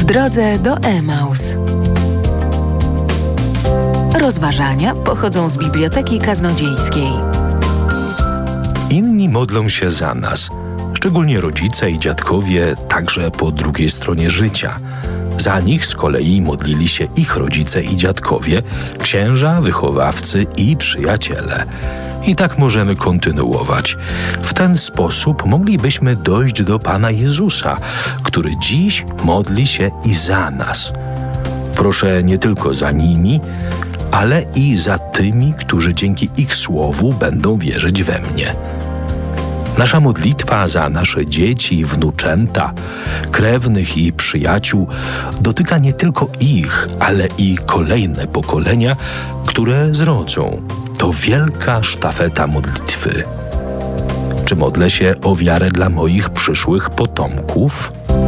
drodze do Emaus. Rozważania pochodzą z Biblioteki Kaznodziejskiej. Inni modlą się za nas, szczególnie rodzice i dziadkowie, także po drugiej stronie życia. Za nich z kolei modlili się ich rodzice i dziadkowie, księża, wychowawcy i przyjaciele. I tak możemy kontynuować. W ten sposób moglibyśmy dojść do Pana Jezusa, który dziś modli się i za nas. Proszę nie tylko za nimi, ale i za tymi, którzy dzięki ich słowu będą wierzyć we mnie. Nasza modlitwa za nasze dzieci i wnuczęta, krewnych i przyjaciół dotyka nie tylko ich, ale i kolejne pokolenia, które zrodzą. To wielka sztafeta modlitwy. Czy modlę się o wiarę dla moich przyszłych potomków?